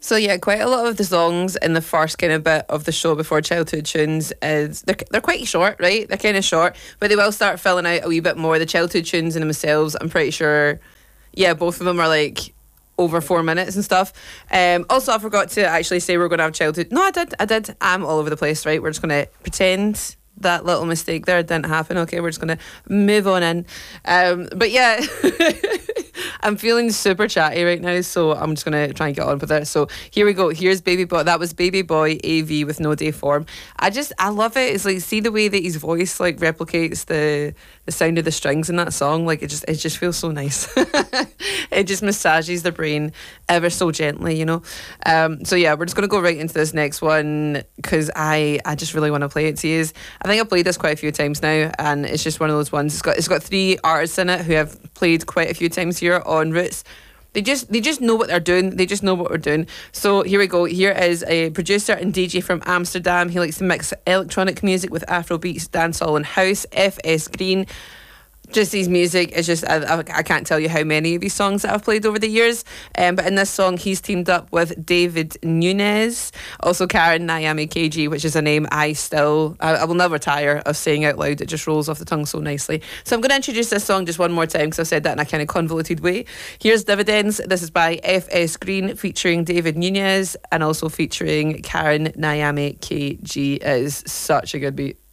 So yeah, quite a lot of the songs in the first kind of bit of the show before Childhood Tunes is they're quite short, right? They're kind of short, but they will start filling out a wee bit more. The Childhood Tunes in themselves, I'm pretty sure, yeah, both of them are like over 4 minutes and stuff. Also, I forgot to actually say we're going to have childhood. No, I did. I'm all over the place, right? We're just going to pretend that little mistake there didn't happen. Okay, we're just going to move on in. But yeah. I'm feeling super chatty right now, so I'm just going to try and get on with it. So here we go. Here's Baby Boy. That was Baby Boy AV with No Day Form. I love it. It's like, see the way that his voice like replicates the sound of the strings in that song. Like it just feels so nice. It just massages the brain ever so gently, you know. So yeah, we're just going to go right into this next one because I just really want to play it to you. I think I've played this quite a few times now, and it's just one of those ones. It's got 3 artists in it who have played quite a few times here on Roots. They just know what they're doing. They just know what we're doing. So here we go. Here is a producer and DJ from Amsterdam. He likes to mix electronic music with Afrobeats, dancehall and house. FS Green. Just his music is just, I can't tell you how many of his songs that I've played over the years. But in this song, he's teamed up with David Nunes, also Karen Nyame KG, which is a name I will never tire of saying out loud. It just rolls off the tongue so nicely. So I'm going to introduce this song just one more time because I've said that in a kind of convoluted way. Here's Dividends. This is by FS Green featuring David Nunes and also featuring Karen Nyame KG. It is such a good beat.